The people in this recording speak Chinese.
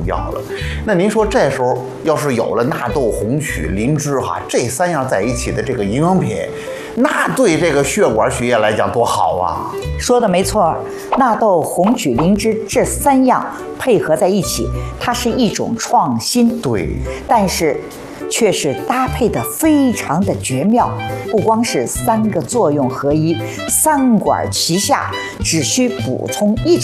要了。那您说这时候要是有了纳豆、红曲、灵芝这3样在一起的这个营养品，那对这个血管血液来讲多好啊！ 说的没错，纳豆、红曲、灵芝这3样配合在一起，它是一种创新。 对， 但是却是搭配的非常的绝妙，不光是3个作用合一，3管齐下，只需补充1